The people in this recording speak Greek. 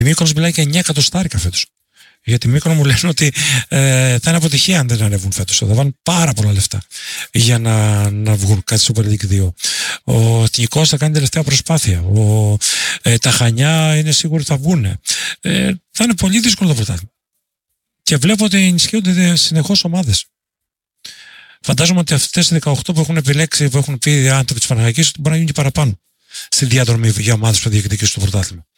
Η Μύκονος μιλάει για 9 εκατοστάρικα φέτος. Γιατί η Μύκονο μου λένε ότι θα είναι αποτυχία αν δεν ανέβουν φέτος. Θα βάλουν πάρα πολλά λεφτά για να βγουν κάτι στο Super League 2. Ο Εθνικός θα κάνει τελευταία προσπάθεια. Τα Χανιά είναι σίγουρο ότι θα βγουν. Θα είναι πολύ δύσκολο το πρωτάθλημα. Και βλέπω ότι ενισχύονται συνεχώς ομάδες. Φαντάζομαι ότι αυτές οι 18 που έχουν επιλέξει, που έχουν πει οι άνθρωποι της Παναγιακής, ότι μπορεί να γίνουν και παραπάνω στη διαδρομή για ομάδες που θα διεκδικήσουν το πρωτάθλημα.